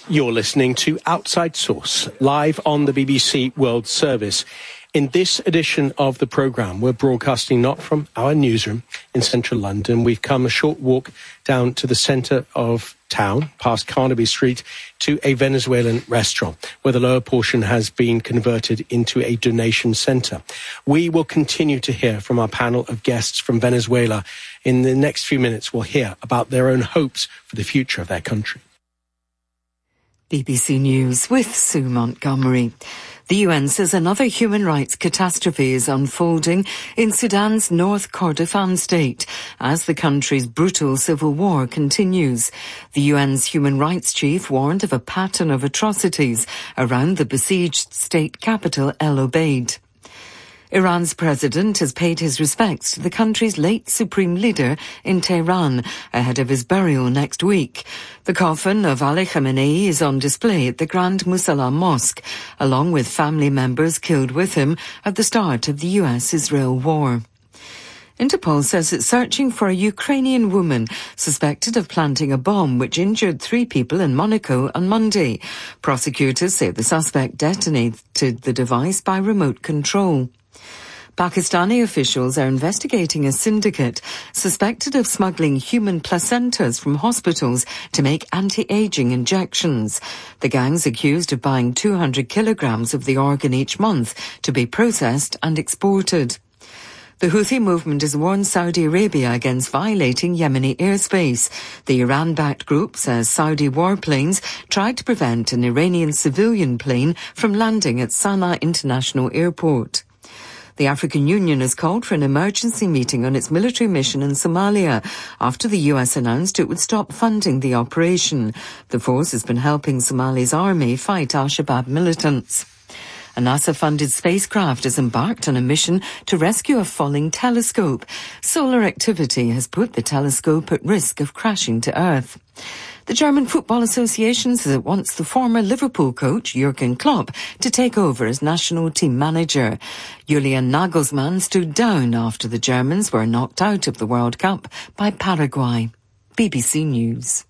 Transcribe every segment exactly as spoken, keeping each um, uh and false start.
You're listening to Outside Source, live on the B B C World Service. In this edition of the programme, we're broadcasting not from our newsroom in central London. We've come a short walk down to the centre of town, past Carnaby Street, to a Venezuelan restaurant, where the lower portion has been converted into a donation centre. We will continue to hear from our panel of guests from Venezuela. In the next few minutes, we'll hear about their own hopes for the future of their country. B B C News with Sue Montgomery. The U N says another human rights catastrophe is unfolding in Sudan's North Kordofan state as the country's brutal civil war continues. The U N's human rights chief warned of a pattern of atrocities around the besieged state capital El Obeid. Iran's president has paid his respects to the country's late supreme leader in Tehran ahead of his burial next week. The coffin of Ali Khamenei is on display at the Grand Musalla Mosque, along with family members killed with him at the start of the U S Israel war. Interpol says it's searching for a Ukrainian woman suspected of planting a bomb which injured three people in Monaco on Monday. Prosecutors say the suspect detonated the device by remote control. Pakistani officials are investigating a syndicate suspected of smuggling human placentas from hospitals to make anti-aging injections. The gang's accused of buying two hundred kilograms of the organ each month to be processed and exported. The Houthi movement has warned Saudi Arabia against violating Yemeni airspace. The Iran-backed group says Saudi warplanes tried to prevent an Iranian civilian plane from landing at Sana'a International Airport. The African Union has called for an emergency meeting on its military mission in Somalia after the U S announced it would stop funding the operation. The force has been helping Somali's army fight al-Shabaab militants. A NASA-funded spacecraft has embarked on a mission to rescue a falling telescope. Solar activity has put the telescope at risk of crashing to Earth. The German Football Association says it wants the former Liverpool coach, Jurgen Klopp, to take over as national team manager. Julian Nagelsmann stood down after the Germans were knocked out of the World Cup by Paraguay. B B C News.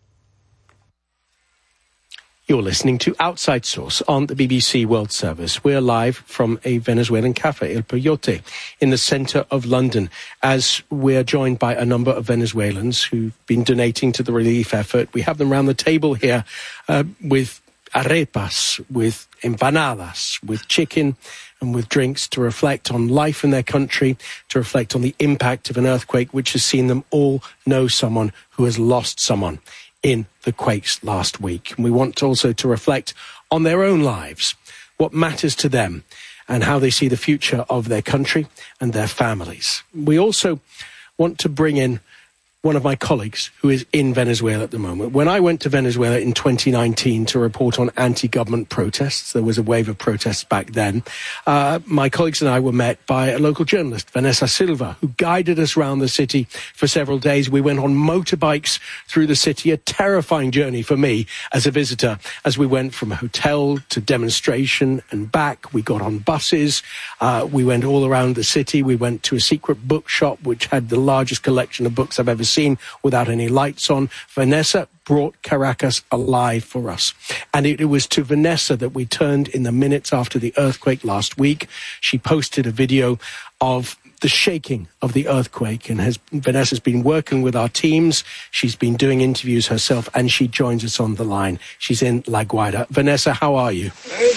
You're listening to Outside Source on the B B C World Service. We're live from a Venezuelan cafe, El Peyote, in the centre of London, as we're joined by a number of Venezuelans who've been donating to the relief effort. We have them round the table here uh, with arepas, with empanadas, with chicken and with drinks to reflect on life in their country, to reflect on the impact of an earthquake which has seen them all know someone who has lost someone in the quakes last week. And we want also to reflect on their own lives, what matters to them, and how they see the future of their country and their families. We also want to bring in one of my colleagues who is in Venezuela at the moment. When I went to Venezuela in twenty nineteen to report on anti-government protests, there was a wave of protests back then, uh, my colleagues and I were met by a local journalist, Vanessa Silva, who guided us around the city for several days. We went on motorbikes through the city, a terrifying journey for me as a visitor, as we went from hotel to demonstration and back. We got on buses. Uh, we went all around the city. We went to a secret bookshop, which had the largest collection of books I've ever seen. Seen without any lights on. Vanessa brought Caracas alive for us. And it, it was to Vanessa that we turned in the minutes after the earthquake last week. She posted a video of the shaking of the earthquake, and has Vanessa's been working with our teams. She's been doing interviews herself, and she joins us on the line. She's in La Guaira. Vanessa, how are you?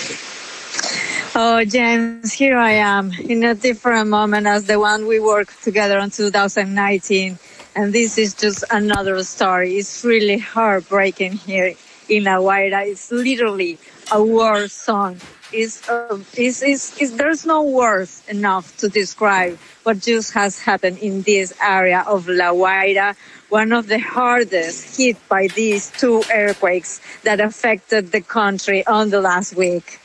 Oh, James, here I am in a different moment as the one we worked together in two thousand nineteen. And this is just another story. It's really heartbreaking here in La Guaira. It's literally a war song. It's, uh, it's, it's, it's, there's no words enough to describe what just has happened in this area of La Guaira, one of the hardest hit by these two earthquakes that affected the country on the last week.